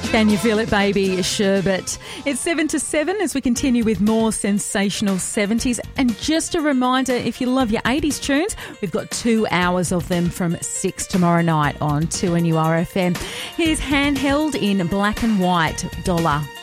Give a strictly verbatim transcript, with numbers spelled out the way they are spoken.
Can you feel it, baby? Sherbet. It's seven to seven as we continue with more sensational seventies. And just a reminder, if you love your eighties tunes, we've got two hours of them from six tomorrow night on two N U R F M. Here's Handheld in black and white, Dollar.